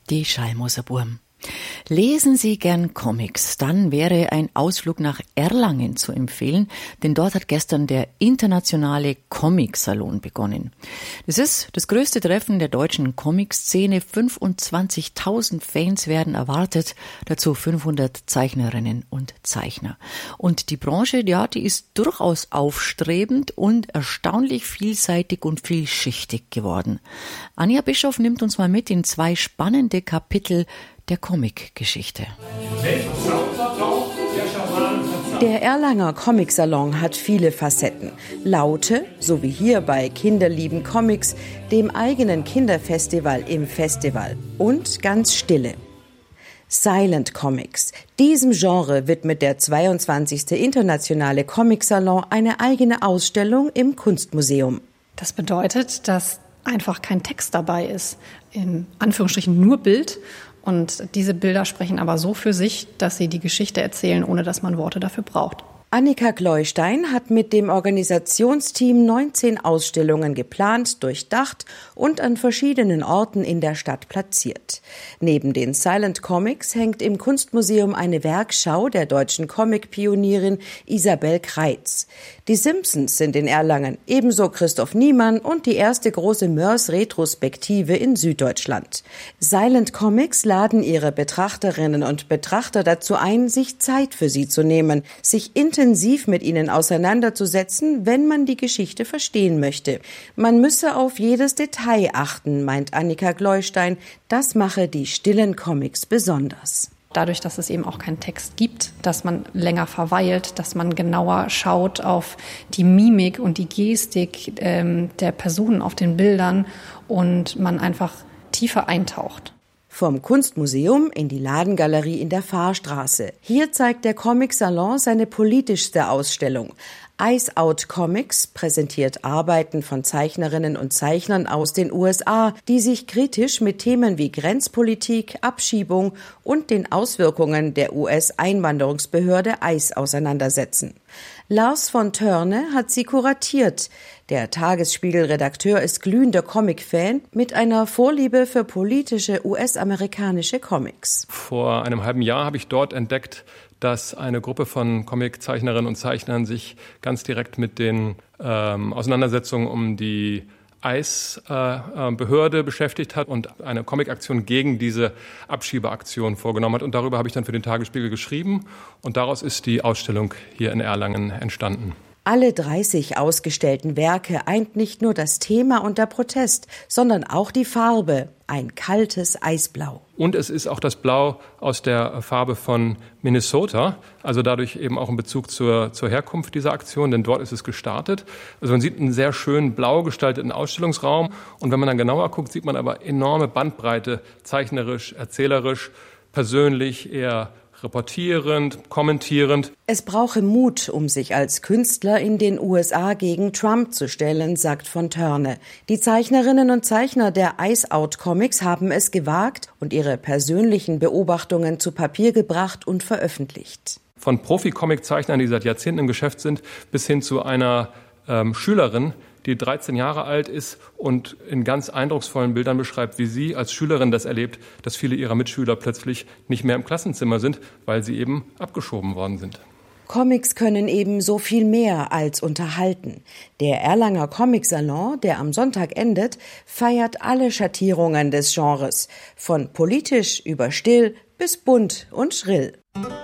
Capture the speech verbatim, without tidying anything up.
Die Schallmoserburm. Lesen Sie gern Comics, dann wäre ein Ausflug nach Erlangen zu empfehlen, denn dort hat gestern der internationale Comic-Salon begonnen. Es ist das größte Treffen der deutschen Comic-Szene. fünfundzwanzigtausend Fans werden erwartet, dazu fünfhundert Zeichnerinnen und Zeichner. Und die Branche, ja, die ist durchaus aufstrebend und erstaunlich vielseitig und vielschichtig geworden. Anja Bischof nimmt uns mal mit in zwei spannende Kapitel der Comic-Geschichte. Der Erlanger Comic-Salon hat viele Facetten. Laute, so wie hier bei Kinderlieben Comics, dem eigenen Kinderfestival im Festival. Und ganz stille. Silent Comics. Diesem Genre widmet der zweiundzwanzigste Internationale Comic-Salon eine eigene Ausstellung im Kunstmuseum. Das bedeutet, dass einfach kein Text dabei ist. In Anführungsstrichen nur Bild. Und diese Bilder sprechen aber so für sich, dass sie die Geschichte erzählen, ohne dass man Worte dafür braucht. Annika Gleustein hat mit dem Organisationsteam neunzehn Ausstellungen geplant, durchdacht und an verschiedenen Orten in der Stadt platziert. Neben den Silent Comics hängt im Kunstmuseum eine Werkschau der deutschen Comic-Pionierin Isabel Kreitz. Die Simpsons sind in Erlangen, ebenso Christoph Niemann und die erste große Mörs-Retrospektive in Süddeutschland. Silent Comics laden ihre Betrachterinnen und Betrachter dazu ein, sich Zeit für sie zu nehmen, sich intensiv intensiv mit ihnen auseinanderzusetzen, wenn man die Geschichte verstehen möchte. Man müsse auf jedes Detail achten, meint Annika Gleustein. Das mache die stillen Comics besonders. Dadurch, dass es eben auch keinen Text gibt, dass man länger verweilt, dass man genauer schaut auf die Mimik und die Gestik ähm, der Personen auf den Bildern und man einfach tiefer eintaucht. Vom Kunstmuseum in die Ladengalerie in der Fahrstraße. Hier zeigt der Comic-Salon seine politischste Ausstellung. Ice Out Comics präsentiert Arbeiten von Zeichnerinnen und Zeichnern aus den U S A, die sich kritisch mit Themen wie Grenzpolitik, Abschiebung und den Auswirkungen der U S-Einwanderungsbehörde ICE auseinandersetzen. Lars von Törne hat sie kuratiert. Der Tagesspiegel-Redakteur ist glühender Comic-Fan mit einer Vorliebe für politische U S-amerikanische Comics. Vor einem halben Jahr habe ich dort entdeckt, dass eine Gruppe von Comiczeichnerinnen und Zeichnern sich ganz direkt mit den ähm, Auseinandersetzungen um die ICE-Behörde äh, beschäftigt hat und eine Comicaktion gegen diese Abschiebeaktion vorgenommen hat. Und darüber habe ich dann für den Tagesspiegel geschrieben. Und daraus ist die Ausstellung hier in Erlangen entstanden. Alle dreißig ausgestellten Werke eint nicht nur das Thema und der Protest, sondern auch die Farbe, ein kaltes Eisblau. Und es ist auch das Blau aus der Farbe von Minnesota, also dadurch eben auch ein Bezug zur, zur Herkunft dieser Aktion, denn dort ist es gestartet. Also man sieht einen sehr schön blau gestalteten Ausstellungsraum und wenn man dann genauer guckt, sieht man aber enorme Bandbreite, zeichnerisch, erzählerisch, persönlich, eher reportierend, kommentierend. Es brauche Mut, um sich als Künstler in den U S A gegen Trump zu stellen, sagt von Törne. Die Zeichnerinnen und Zeichner der Ice Out Comics haben es gewagt und ihre persönlichen Beobachtungen zu Papier gebracht und veröffentlicht. Von Profi-Comic-Zeichnern, die seit Jahrzehnten im Geschäft sind, bis hin zu einer ähm, Schülerin, die dreizehn Jahre alt ist und in ganz eindrucksvollen Bildern beschreibt, wie sie als Schülerin das erlebt, dass viele ihrer Mitschüler plötzlich nicht mehr im Klassenzimmer sind, weil sie eben abgeschoben worden sind. Comics können eben so viel mehr als unterhalten. Der Erlanger Comic-Salon, der am Sonntag endet, feiert alle Schattierungen des Genres, von politisch über still bis bunt und schrill.